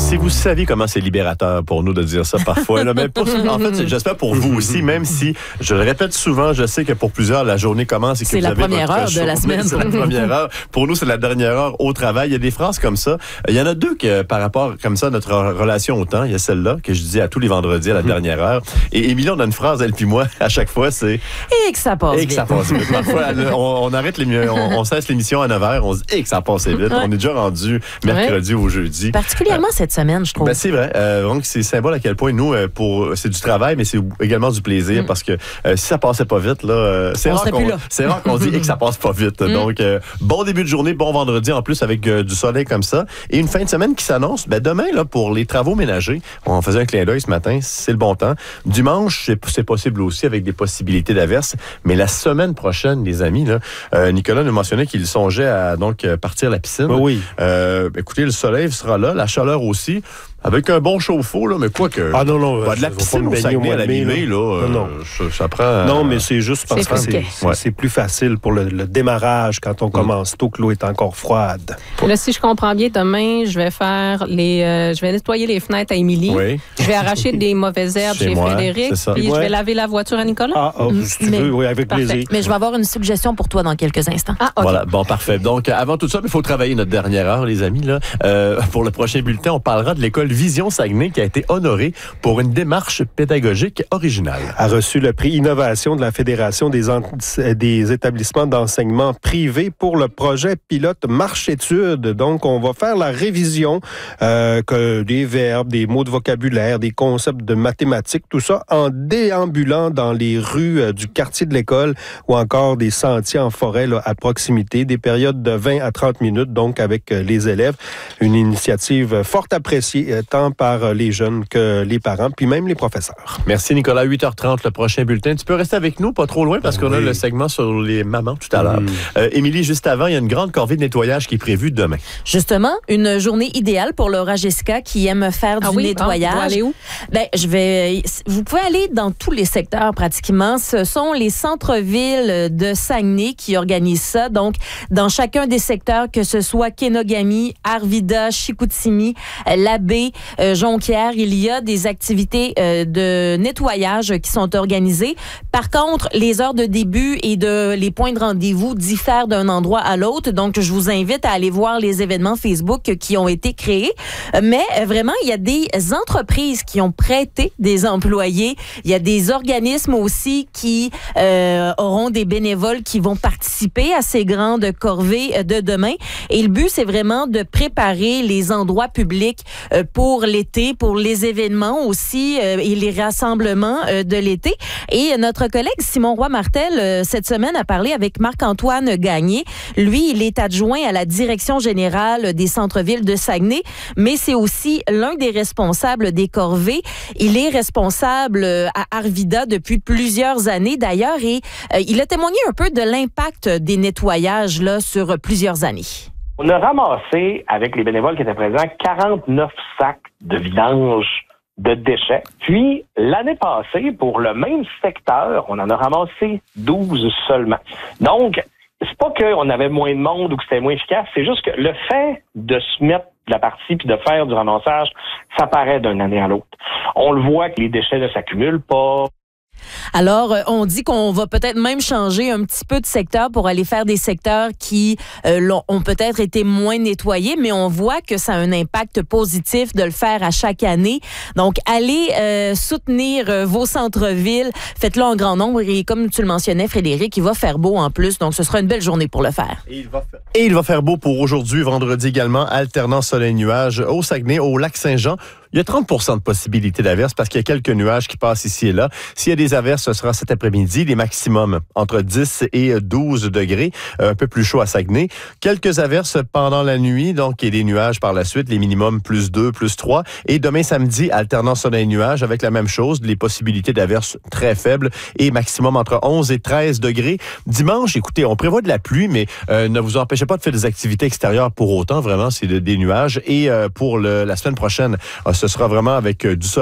Si vous saviez comment c'est libérateur pour nous de dire ça parfois, là, mais en fait, j'espère pour vous aussi, même si, je le répète souvent, je sais que pour plusieurs, la journée commence et que c'est vous la avez première heure de la semaine. C'est la première heure. Pour nous, c'est la dernière heure au travail. Il y a des phrases comme ça. Il y en a deux que, par rapport comme ça à notre relation au temps, il y a celle-là que je dis à tous les vendredis à la dernière heure. Et Émilie, on a une phrase, elle puis moi, à chaque fois, c'est... Et que ça passe vite. Et que ça passe vite. Parfois, on arrête on cesse l'émission à 9h, on se dit, et que ça passe vite. Ouais. On est déjà rendu mercredi ou jeudi. Particulièrement cette semaine, je trouve. Ben, c'est vrai. Donc, c'est symbole à quel point nous, c'est du travail, mais c'est également du plaisir parce que si ça passait pas vite, là, c'est rare qu'on dit et que ça passe pas vite. Donc, bon début de journée, bon vendredi en plus avec du soleil comme ça. Et une fin de semaine qui s'annonce. Ben, demain, là, pour les travaux ménagers, on faisait un clin d'œil ce matin, c'est le bon temps. Dimanche, c'est possible aussi avec des possibilités d'averses. Mais la semaine prochaine, les amis, là, Nicolas nous mentionnait qu'il songeait à donc partir à la piscine. Oui. Écoutez, le soleil sera là, la chaleur aussi. Avec un bon chauffe-eau, là, mais quoi que... Ah non, de la piscine au Saguenay à la mi-mai, là, ça prend... Non, mais c'est juste parce que c'est plus facile pour le démarrage quand on commence tôt que l'eau est encore froide. Là, si je comprends bien, demain, je vais nettoyer les fenêtres à Émilie. Oui. Je vais arracher des mauvaises herbes chez Frédéric. Puis je vais laver la voiture à Nicolas. Si tu veux, oui, avec plaisir. Mais je vais avoir une suggestion pour toi dans quelques instants. Ah, OK. Voilà, bon, parfait. Donc, avant tout ça, il faut travailler notre dernière heure, les amis. Là. Pour le prochain bulletin, on parlera de l'école Vision Saguenay qui a été honorée pour une démarche pédagogique originale. A reçu le prix Innovation de la Fédération des établissements d'enseignement privés pour le projet pilote Marche-études. Donc, on va faire la révision que des verbes, des mots de vocabulaire, des concepts de mathématiques, tout ça en déambulant dans les rues du quartier de l'école ou encore des sentiers en forêt là, à proximité, des périodes de 20 à 30 minutes, donc avec les élèves. Une initiative fort appréciée tant par les jeunes que les parents, puis même les professeurs. Merci Nicolas, 8h30, le prochain bulletin. Tu peux rester avec nous, pas trop loin, parce qu'on a le segment sur les mamans tout à l'heure. Émilie, juste avant, il y a une grande corvée de nettoyage qui est prévue demain. Justement, une journée idéale pour Laura Jessica qui aime faire du nettoyage. On va aller où? Vous pouvez aller dans tous les secteurs pratiquement. Ce sont les centres-villes de Saguenay qui organisent ça. Donc, dans chacun des secteurs, que ce soit Kenogami, Arvida, Chicoutimi, Labbé, Jonquière, il y a des activités de nettoyage qui sont organisées. Par contre, les heures de début et les points de rendez-vous diffèrent d'un endroit à l'autre. Donc, je vous invite à aller voir les événements Facebook qui ont été créés. Mais vraiment, il y a des entreprises qui ont prêté des employés. Il y a des organismes aussi qui auront des bénévoles qui vont participer à ces grandes corvées de demain. Et le but, c'est vraiment de préparer les endroits publics pour l'été, pour les événements aussi et les rassemblements de l'été. Et notre collègue Simon Roy-Martel, cette semaine, a parlé avec Marc-Antoine Gagné. Lui, il est adjoint à la direction générale des centres-villes de Saguenay, mais c'est aussi l'un des responsables des corvées. Il est responsable à Arvida depuis plusieurs années d'ailleurs et il a témoigné un peu de l'impact des nettoyages là, sur plusieurs années. On a ramassé, avec les bénévoles qui étaient présents, 49 sacs de vidange de déchets. Puis, l'année passée, pour le même secteur, on en a ramassé 12 seulement. Donc, c'est pas qu'on avait moins de monde ou que c'était moins efficace, c'est juste que le fait de se mettre de la partie puis de faire du ramassage, ça paraît d'une année à l'autre. On le voit que les déchets ne s'accumulent pas. Alors, on dit qu'on va peut-être même changer un petit peu de secteur pour aller faire des secteurs qui ont peut-être été moins nettoyés, mais on voit que ça a un impact positif de le faire à chaque année. Donc, allez soutenir vos centres-villes, faites-le en grand nombre et comme tu le mentionnais, Frédéric, il va faire beau en plus, donc ce sera une belle journée pour le faire. Et il va faire beau pour aujourd'hui, vendredi également, alternant soleil-nuage au Saguenay, au Lac-Saint-Jean. Il y a 30% de possibilités d'averses parce qu'il y a quelques nuages qui passent ici et là. S'il y a des averses, ce sera cet après-midi. Les maximums entre 10 et 12 degrés. Un peu plus chaud à Saguenay. Quelques averses pendant la nuit, donc, et des nuages par la suite. Les minimums plus 2, plus 3. Et demain samedi, alternant soleil-nuage avec la même chose. Les possibilités d'averses très faibles et maximum entre 11 et 13 degrés. Dimanche, écoutez, on prévoit de la pluie, mais ne vous empêchez pas de faire des activités extérieures pour autant. Vraiment, c'est des nuages. Et pour la semaine prochaine, ce sera vraiment avec du soleil.